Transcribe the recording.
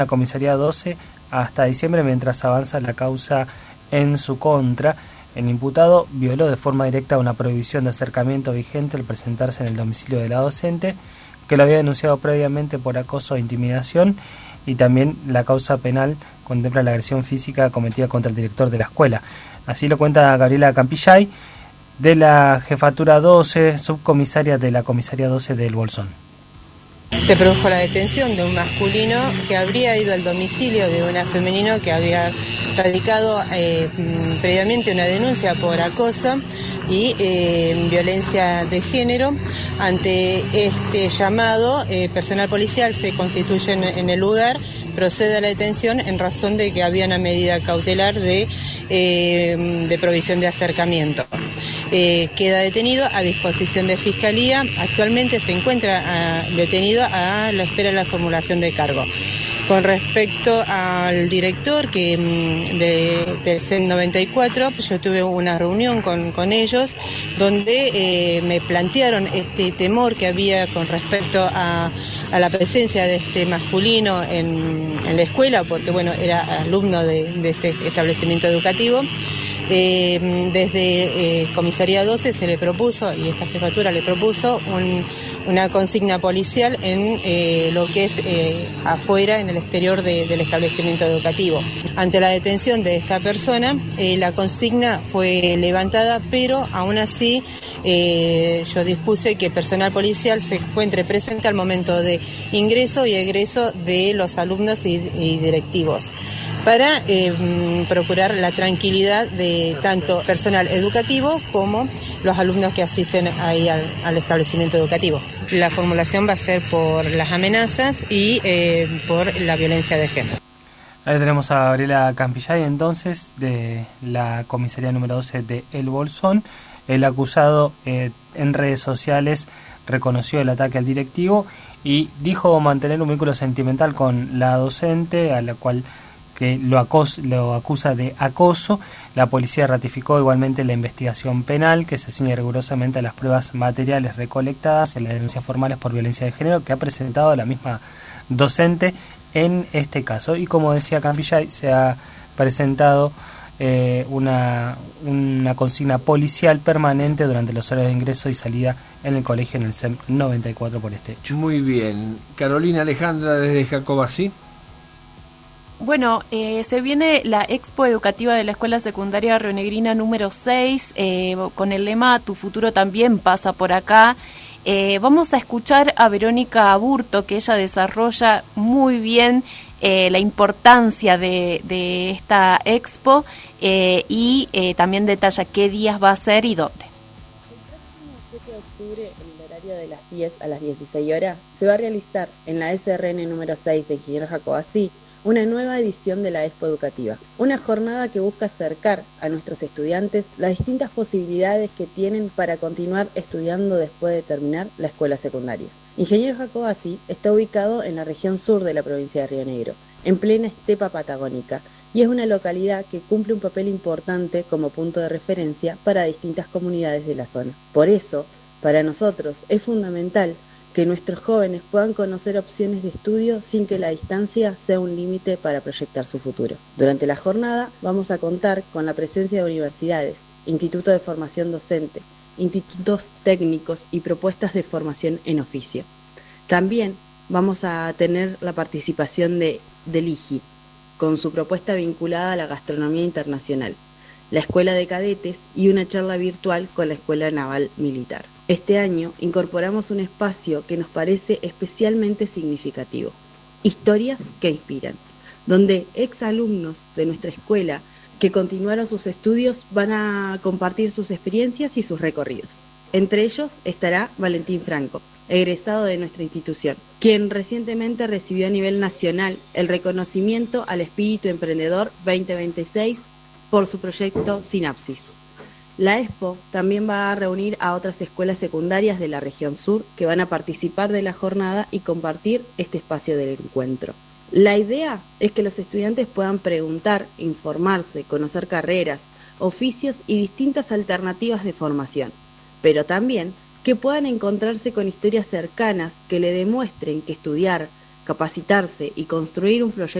la comisaría 12 hasta diciembre mientras avanza la causa en su contra. El imputado violó de forma directa una prohibición de acercamiento vigente al presentarse en el domicilio de la docente, que lo había denunciado previamente por acoso e intimidación, y también la causa penal contempla la agresión física cometida contra el director de la escuela. Así lo cuenta Gabriela Campillay, de la Jefatura 12, subcomisaria de la Comisaría 12 del Bolsón. Se produjo la detención de un masculino que habría ido al domicilio de una femenina que había radicado previamente una denuncia por acoso y violencia de género. Ante este llamado, personal policial se constituye en el lugar, procede a la detención en razón de que había una medida cautelar de provisión de acercamiento. Queda detenido a disposición de Fiscalía. Actualmente se encuentra detenido a la espera de la formulación de cargo. Con respecto al director del CEN 94, yo tuve una reunión con ellos donde me plantearon este temor que había con respecto a la presencia de este masculino en la escuela, porque bueno, era alumno de este establecimiento educativo. Desde Comisaría 12 se le propuso, y esta jefatura le propuso, una consigna policial en lo que es afuera, en el exterior del establecimiento educativo. Ante la detención de esta persona, la consigna fue levantada, pero aún así yo dispuse que personal policial se encuentre presente al momento de ingreso y egreso de los alumnos y directivos, para procurar la tranquilidad de tanto personal educativo como los alumnos que asisten ahí al establecimiento educativo. La formulación va a ser por las amenazas y por la violencia de género. Ahí tenemos a Gabriela Campillay, entonces, de la comisaría número 12 de El Bolsón. El acusado en redes sociales reconoció el ataque al directivo y dijo mantener un vínculo sentimental con la docente, a la cual que lo acusa de acoso. La policía ratificó igualmente la investigación penal, que se ciñe rigurosamente a las pruebas materiales recolectadas en las denuncias formales por violencia de género que ha presentado la misma docente en este caso. Y como decía Campillay, se ha presentado una consigna policial permanente durante los horarios de ingreso y salida en el colegio en el CEM 94 por este hecho. Muy bien. Carolina Alejandra, desde Jacobací. Bueno, se viene la Expo Educativa de la Escuela Secundaria Rionegrina número 6, con el lema Tu futuro también pasa por acá. Vamos a escuchar a Verónica Aburto, que ella desarrolla muy bien la importancia de esta expo y también detalla qué días va a ser y dónde. El próximo 7 de octubre, en el horario de las 10 a las 16 horas, se va a realizar en la SRN número 6 de Ingeniero Jacobací una nueva edición de la Expo Educativa, una jornada que busca acercar a nuestros estudiantes las distintas posibilidades que tienen para continuar estudiando después de terminar la escuela secundaria. Ingeniero Jacobací está ubicado en la región sur de la provincia de Río Negro, en plena estepa patagónica, y es una localidad que cumple un papel importante como punto de referencia para distintas comunidades de la zona. Por eso, para nosotros es fundamental que nuestros jóvenes puedan conocer opciones de estudio sin que la distancia sea un límite para proyectar su futuro. Durante la jornada vamos a contar con la presencia de universidades, institutos de formación docente, institutos técnicos y propuestas de formación en oficio. También vamos a tener la participación del IGI, con su propuesta vinculada a la gastronomía internacional, la Escuela de Cadetes y una charla virtual con la Escuela Naval Militar. Este año incorporamos un espacio que nos parece especialmente significativo, Historias que Inspiran, donde exalumnos de nuestra escuela que continuaron sus estudios van a compartir sus experiencias y sus recorridos. Entre ellos estará Valentín Franco, egresado de nuestra institución, quien recientemente recibió a nivel nacional el reconocimiento al espíritu emprendedor 2026 por su proyecto Sinapsis. La Expo también va a reunir a otras escuelas secundarias de la región sur que van a participar de la jornada y compartir este espacio del encuentro. La idea es que los estudiantes puedan preguntar, informarse, conocer carreras, oficios y distintas alternativas de formación, pero también que puedan encontrarse con historias cercanas que le demuestren que estudiar, capacitarse y construir un proyecto